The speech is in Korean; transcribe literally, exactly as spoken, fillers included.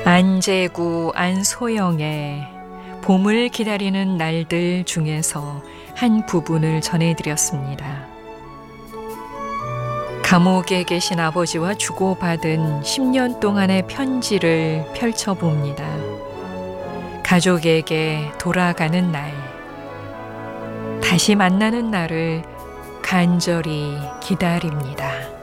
안재구 안소영의 봄을 기다리는 날들 중에서 한 부분을 전해드렸습니다. 감옥에 계신 아버지와 주고받은 십 년 동안의 편지를 펼쳐봅니다. 가족에게 돌아가는 날, 다시 만나는 날을 간절히 기다립니다.